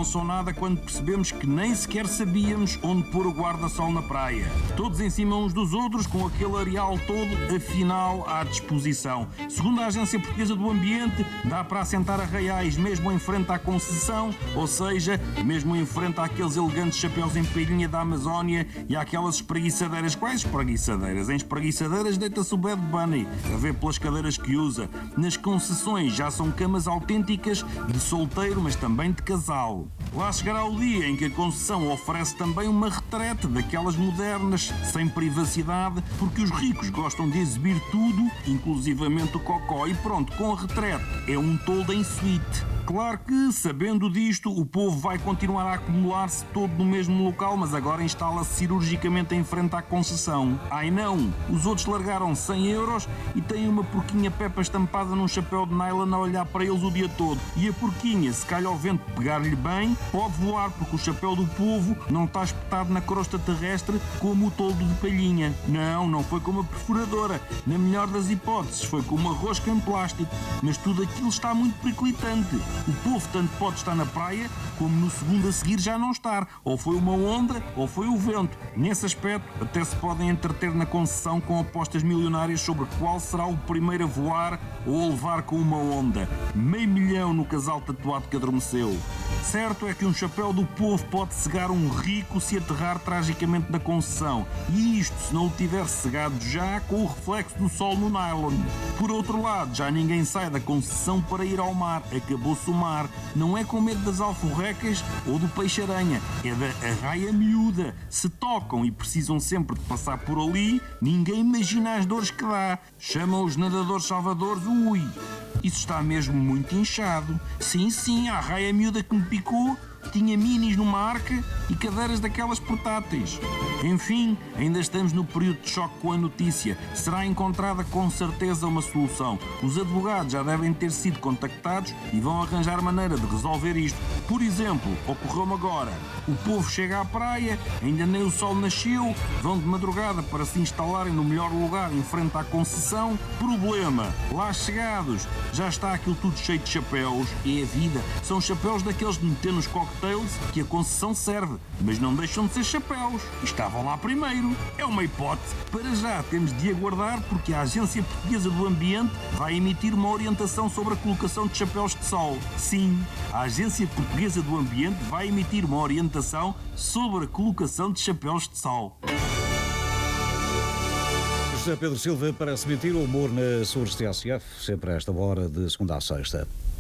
não são nada quando percebemos que nem sequer sabíamos onde pôr o guarda-sol na praia. Todos em cima uns dos outros, com aquele areal todo, afinal, à disposição. Segundo a Agência Portuguesa do Ambiente, dá para assentar arraiais mesmo em frente à concessão, ou seja, mesmo em frente àqueles elegantes chapéus em palhinha da Amazónia e àquelas espreguiçadeiras. Quais espreguiçadeiras? Em espreguiçadeiras deita-se o Bad Bunny, a ver pelas cadeiras que usa. Nas concessões já são camas autênticas de solteiro, mas também de casal. Lá chegará o dia em que a concessão oferece também uma retrete daquelas modernas, sem privacidade, porque os ricos gostam de exibir tudo, inclusivamente o cocó. E pronto, com a retrete é um toldo em suíte. Claro que, sabendo disto, o povo vai continuar a acumular-se todo no mesmo local, mas agora instala-se cirurgicamente em frente à concessão. Ai não! Os outros largaram 100 euros e têm uma porquinha Peppa estampada num chapéu de nylon a olhar para eles o dia todo. E a porquinha, se calhar o vento pegar-lhe bem, pode voar, porque o chapéu do povo não está espetado na crosta terrestre como o toldo de palhinha. Não foi com uma perfuradora. Na melhor das hipóteses, foi com uma rosca em plástico. Mas tudo aquilo está muito periclitante. O povo tanto pode estar na praia, como no segundo a seguir já não estar. Ou foi uma onda, ou foi o vento. Nesse aspecto, até se podem entreter na concessão com apostas milionárias sobre qual será o primeiro a voar ou a levar com uma onda. 500 000 no casal tatuado que adormeceu. Certo é que um chapéu do povo pode cegar um rico se aterrar tragicamente da concessão. E isto se não o tiver cegado já com o reflexo do sol no nylon. Por outro lado, já ninguém sai da concessão para ir ao mar. Acabou-se o mar. Não é com medo das alforrecas ou do peixe-aranha. É da arraia miúda. Se tocam e precisam sempre de passar por ali, ninguém imagina as dores que dá. Chamam os nadadores salvadores ui. Isso está mesmo muito inchado. Sim, a arraia miúda que me picou tinha minis numa arca e cadeiras daquelas portáteis. Enfim, ainda estamos no período de choque com a notícia. Será encontrada com certeza uma solução. Os advogados já devem ter sido contactados e vão arranjar maneira de resolver isto. Por exemplo, ocorreu-me agora. O povo chega à praia, ainda nem o sol nasceu, vão de madrugada para se instalarem no melhor lugar em frente à concessão. Problema, lá chegados, já está aquilo tudo cheio de chapéus. É a vida. São chapéus daqueles de meter nos cocktails que a concessão serve, mas não deixam de ser chapéus. E estavam lá primeiro. É uma hipótese. Para já temos de aguardar, porque a Agência Portuguesa do Ambiente vai emitir uma orientação sobre a colocação de chapéus de sol. Sim, a Agência Portuguesa do Ambiente vai emitir uma orientação sobre a colocação de chapéus de sol. José Pedro Silva parece mentir o humor na sua TSF, sempre a esta hora de segunda a sexta.